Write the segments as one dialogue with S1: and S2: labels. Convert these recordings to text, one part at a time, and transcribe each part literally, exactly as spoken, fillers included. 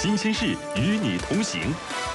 S1: 新鲜事与你同行。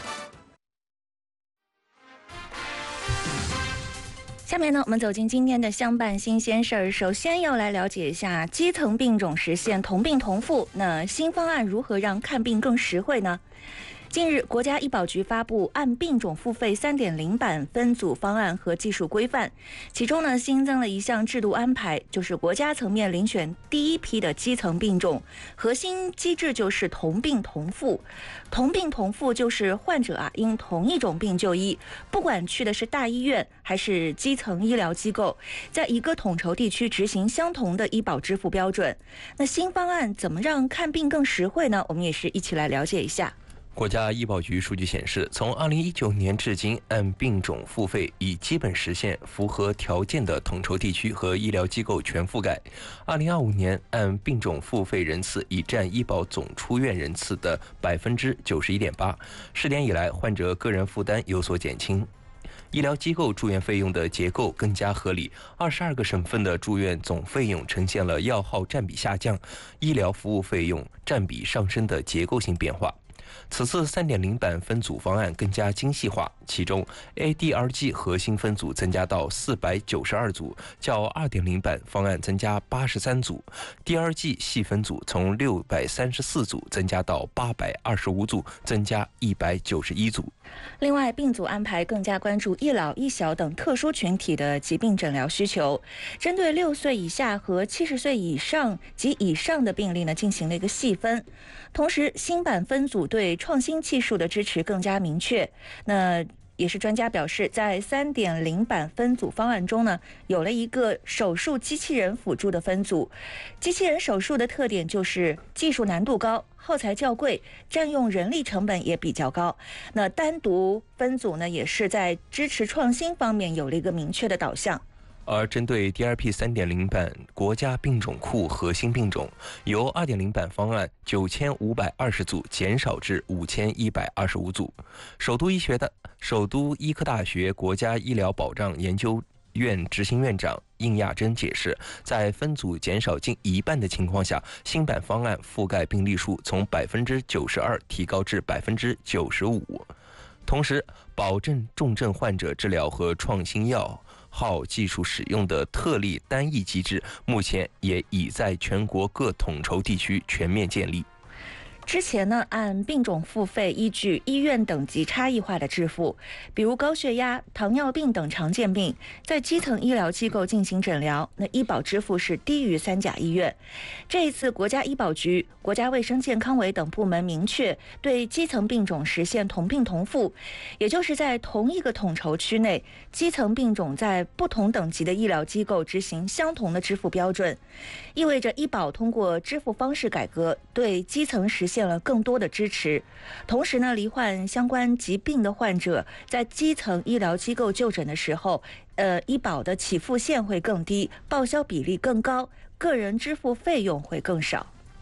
S2: 下面呢，我们走进今天的相伴新鲜事儿。首先要来了解一下基层病种实现同病同付，那新方案如何让看病更实惠呢？近日，国家医保局发布按病种付费 三点零 版分组方案和技术规范，其中呢新增了一项制度安排，就是国家层面遴选第一批的基层病种，核心机制就是同病同付。同病同付就是患者啊因同一种病就医，不管去的是大医院还是基层医疗机构，在一个统筹地区执行相同的医保支付标准。那新方案怎么让看病更实惠呢？我们也是一起来了解一下。
S3: 国家医保局数据显示，从二零一九年至今，按病种付费已基本实现符合条件的统筹地区和医疗机构全覆盖。二零二五年，按病种付费人次已占医保总出院人次的百分之九十一点八。十年以来，患者个人负担有所减轻。医疗机构住院费用的结构更加合理，二十二个省份的住院总费用呈现了药号占比下降、医疗服务费用占比上升的结构性变化。此次 三点零 版分组方案更加精细化，其中 A D R G 核心分组增加到四百九十二组，较 二点零 版方案增加八十三组 ；D R G 细分组从六百三十四组增加到八百二十五组，增加一百九十一组。
S2: 另外，病组安排更加关注一老一小等特殊群体的疾病诊疗需求，针对六岁以下和七十岁以上及以上的病例呢进行了一个细分。同时，新版分组对创新技术的支持更加明确。那也是专家表示，在 三点零 版分组方案中呢，有了一个手术机器人辅助的分组。机器人手术的特点就是技术难度高，耗材较贵，占用人力成本也比较高。那单独分组呢，也是在支持创新方面有了一个明确的导向。
S3: 而针对 D R P 三点零 版国家病种库核心病种，由 二点零 版方案九千五百二十组减少至五千一百二十五组。首都医学的首都医科大学国家医疗保障研究院执行院长应亚珍解释，在分组减少近一半的情况下，新版方案覆盖病例数从百分之九十二提高至百分之九十五，同时保证重症患者治疗和创新药号技术使用的特例单一机制，目前也已在全国各统筹地区全面建立。
S2: 之前呢，按病种付费依据医院等级差异化的支付，比如高血压、糖尿病等常见病，在基层医疗机构进行诊疗，那医保支付是低于三甲医院。这一次，国家医保局、国家卫生健康委等部门明确对基层病种实现同病同付，也就是在同一个统筹区内，基层病种在不同等级的医疗机构执行相同的支付标准，意味着医保通过支付方式改革，对基层实现现了更多的支持。同时呢，罹患相关疾病的患者在基层医疗机构就诊的时候，呃，医保的起付线会更低，报销比例更高，个人支付费用会更少。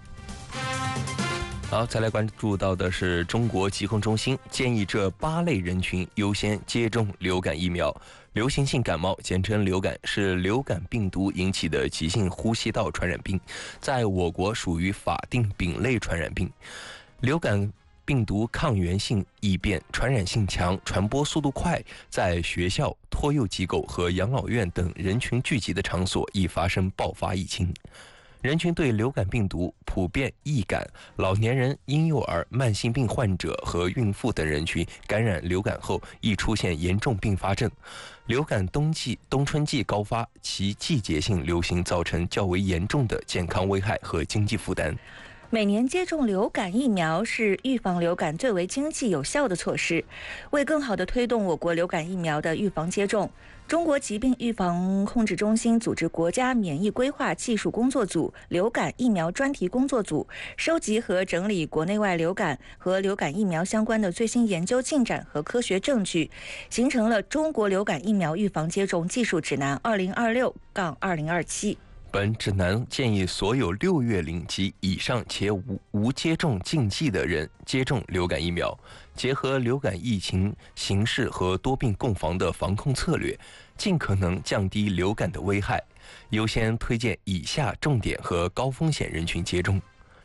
S3: 好，再来关注到的是中国疾控中心建议这八类人群优先接种流感疫苗。流行性感冒简称流感，是流感病毒引起的急性呼吸道传染病，在我国属于法定丙类传染病。流感病毒抗原性易变，传染性强，传播速度快，在学校、托幼机构和养老院等人群聚集的场所易发生爆发疫情。人群对流感病毒普遍易感，老年人、婴幼儿、慢性病患者和孕妇等人群感染流感后易出现严重并发症。流感冬季、冬春季高发，其季节性流行造成较为严重的健康危害和经济负担。
S2: 每年接种流感疫苗是预防流感最为经济有效的措施。为更好地推动我国流感疫苗的预防接种，中国疾病预防控制中心组织国家免疫规划技术工作组、流感疫苗专题工作组，收集和整理国内外流感和流感疫苗相关的最新研究进展和科学证据，形成了《中国流感疫苗预防接种技术指南 二零二六二零二七》。
S3: 本指南建议所有六月龄及以上且无无接种禁忌的人接种流感疫苗，结合流感疫情形势和多病共防的防控策略，尽可能降低流感的危害，优先推荐以下重点和高风险人群接种：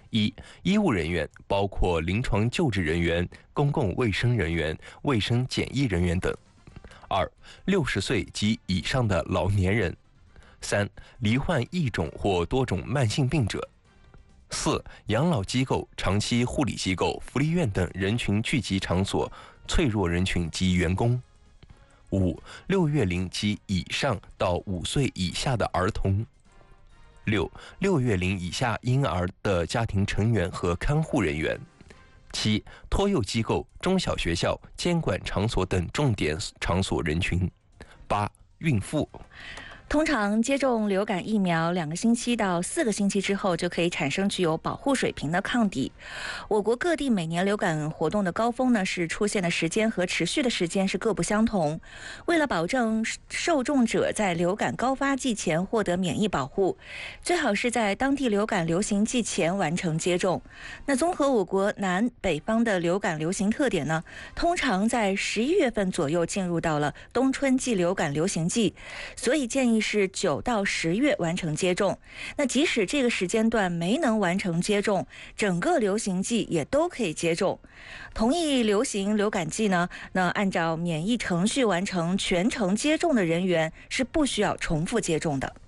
S3: 一、医务人员包括临床救治人员、公共卫生人员、卫生检疫人员等；二、六十岁及以上的老年人；三、罹患一种或多种慢性病者；四、养老机构、长期护理机构、福利院等人群聚集场所脆弱人群及员工；五、六月龄及以上到五岁以下的儿童；六、六月龄以下婴儿的家庭成员和看护人员；七、托幼机构、中小学校、监管场所等重点场所人群；八、孕妇。
S2: 通常接种流感疫苗两个星期到四个星期之后，就可以产生具有保护水平的抗体。我国各地每年流感活动的高峰呢，是出现的时间和持续的时间是各不相同。为了保证受众者在流感高发季前获得免疫保护，最好是在当地流感流行季前完成接种。那综合我国南北方的流感流行特点呢，通常在十一月份左右进入到了冬春季流感流行季，所以建议是九到十月完成接种。那即使这个时间段没能完成接种，整个流行季也都可以接种。同一流行流感季呢，那按照免疫程序完成全程接种的人员是不需要重复接种的。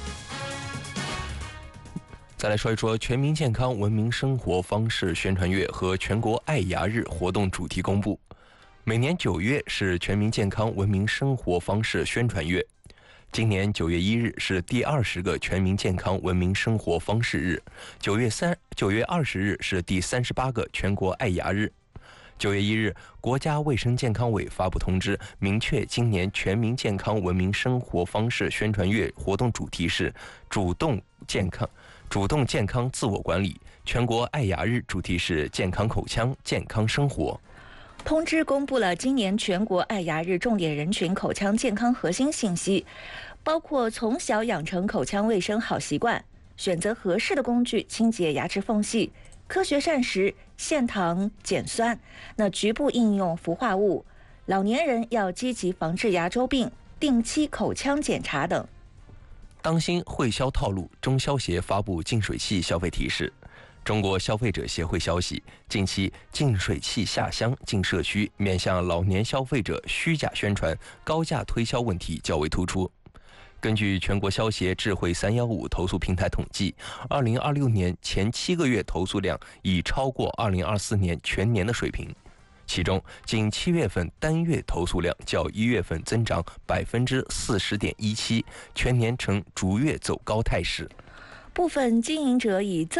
S3: 再来说一说全民健康文明生活方式宣传月和全国爱牙日活动主题公布。每年九月是全民健康文明生活方式宣传月。今年九月一日是第二十个全民健康文明生活方式日，九月三九月二十日是第三十八个全国爱牙日。九月一日，国家卫生健康委发布通知，明确今年全民健康文明生活方式宣传月活动主题是主动健康、主动健康自我管理。全国爱牙日主题是健康口腔、健康生活。
S2: 通知公布了今年全国爱牙日重点人群口腔健康核心信息，包括从小养成口腔卫生好习惯，选择合适的工具清洁牙齿缝隙，科学膳食，限糖减酸，那局部应用氟化物，老年人要积极防治牙周病，定期口腔检查等。
S3: 当心会销套路，中消协发布净水器消费提示。中国消费者协会消息，近期净水器下乡进社区面向老年消费者虚假宣传、高价推销问题较为突出。根据全国消协智慧三一五投诉平台统计，二零二六年前七个月投诉量已超过二零二四年全年的水平。其中，仅七月份单月投诉量较一月份增长百分之四十点一七，全年呈逐月走高态势。
S2: 部分经营者以赠